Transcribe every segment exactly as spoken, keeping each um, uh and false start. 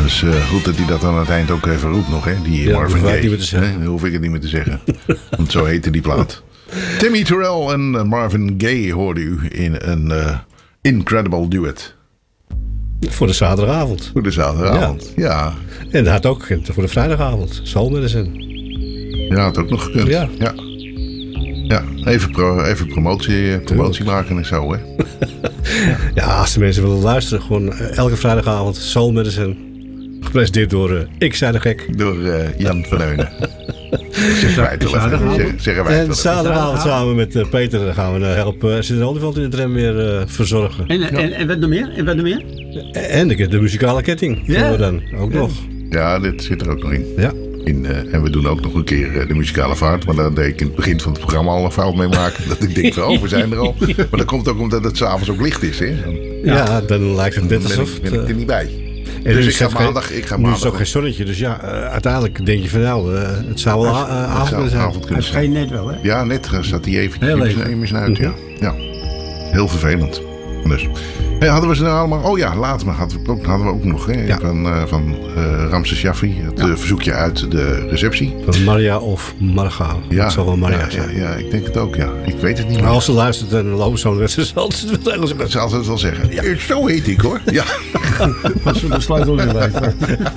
Dus uh, goed dat hij dat aan het eind ook even roept nog, hè? Die ja, Marvin Gaye. Niet meer te zeggen. Dan hoef ik het niet meer te zeggen. Want zo heette die plaat. Timmy Terrell en Marvin Gaye hoorde u in een uh, incredible duet. Voor de zaterdagavond. Voor de zaterdagavond, ja. ja. En dat had ook gekund voor de vrijdagavond. Soul Medicine. Ja, had ook nog gekund. Ja. Ja, ja. Even, pro, even promotie, promotie maken en zo, hè. ja. ja, als de mensen willen luisteren, gewoon elke vrijdagavond Soul Medicine. Gepresenteerd door uh, Ik Zei de Gek. Door uh, Jan van Heunen. Zeggen wij het wel even. Zeggen wij het en zaterdagavond samen met uh, Peter gaan we uh, helpen uh, Zit Olivant in de tram weer uh, verzorgen. En, ja. en, en wat nog meer? En wat nog meer? En de, de muzikale ketting. Ja. We dan ook ja. nog. Ja, dit zit er ook nog in. Ja. In, uh, en we doen ook nog een keer uh, de muzikale vaart. Maar daar deed ik in het begin van het programma al een fout mee maken. Dat ik denk van, oh, we zijn er al. Maar dat komt ook omdat het s'avonds ook licht is. Hè? Dan, ja. ja, dan lijkt het net alsof... Ben ik, ben ik er niet bij. En dus ik ga maandag... Ik ga nu maandag is het ook geen zonnetje. Dus ja, uh, uiteindelijk denk je van nou, uh, het zou wel uh, avond kunnen zijn. Avond kunnen het scheen net wel, hè? Ja, net zat hij eventjes even uit. Ja. ja, heel vervelend. Dus... Hey, hadden we ze nou allemaal... Oh ja, later maar hadden we ook, hadden we ook nog hè, ja. van, uh, van uh, Ramses Shaffi. Het ja. uh, verzoekje uit de receptie. Van Maria of Marga. Ja, dat zal wel Maria ja, zijn. Ja, ja, ik denk het ook, ja. Ik weet het niet meer. Maar als ze luistert en loopt zo'n wedstrijd, zal ze het wel zeggen. Dat zal ze het wel zeggen. Ja. Zo heet ik, hoor. Ja. Als we de sleutel niet weten.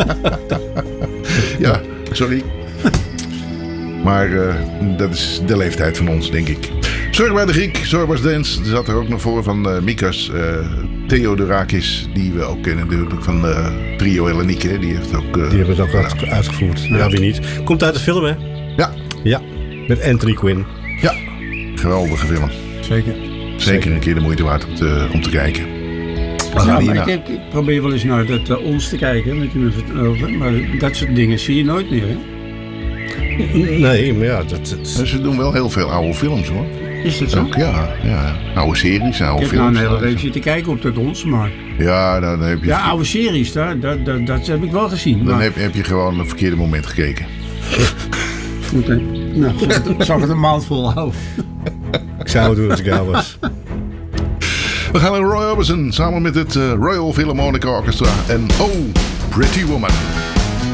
Ja, sorry. Maar uh, dat is de leeftijd van ons, denk ik. Zorg bij de Griek, Zorbas Dance. Er zat er ook nog voor van uh, Mikas, uh, Theodorakis, die we ook kennen natuurlijk van uh, Trio Hellenieke. Die heeft ook... Uh, die hebben het ook nou, uit, uitgevoerd. Ja. ja, wie niet. Komt uit de film, hè? Ja. Ja, met Anthony Quinn. Ja, geweldige film. Zeker. Zeker, Zeker een keer de moeite waard om te, om te kijken. Ja, maar ik, heb, ik probeer wel eens naar dat, uh, ons te kijken, met u over, maar dat soort dingen zie je nooit meer, hè? Nee, maar ja, dat... dat... Ze doen wel heel veel oude films, hoor. Is dat zo? Ook, ja, ja. Oude series, oude ik films. Ik heb nou een hele reeks zitten kijken op dat ons, maar... Ja, dan heb je... Ja, oude series, dat, dat, dat, dat heb ik wel gezien. Dan maar... heb, heb je gewoon een verkeerde moment gekeken. Oké. Okay. Nou, zal ik het een maand volhouden. Ik zou het doen als ik jou was. We gaan naar Roy Orbison samen met het uh, Royal Philharmonic Orchestra en Oh, Pretty Woman.